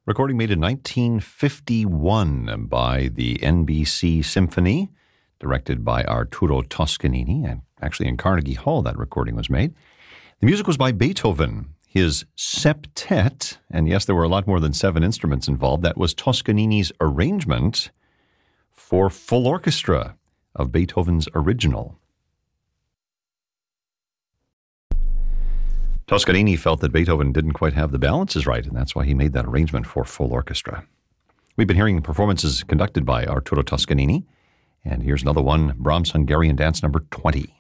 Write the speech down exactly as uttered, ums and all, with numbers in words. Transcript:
Recording made in nineteen fifty-one by the N B C Symphony, directed by Arturo Toscanini, and actually in Carnegie Hall that recording was made. The music was by Beethoven, his septet, and yes, there were a lot more than seven instruments involved. That was Toscanini's arrangement for full orchestra of Beethoven's original. Toscanini felt that Beethoven didn't quite have the balances right, and that's why he made that arrangement for full orchestra. We've been hearing performances conducted by Arturo Toscanini, and here's another one, Brahms' Hungarian Dance number twenty.